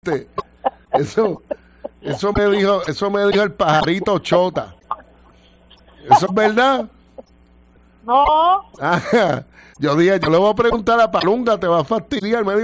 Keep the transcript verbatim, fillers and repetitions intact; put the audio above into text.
¿Oíste? Eso, eso me dijo, eso me dijo el pajarito Chota. ¿Eso es verdad? No. Ah, yo dije, yo le voy a preguntar a Palunga, te va a fastidiar. Me dijo,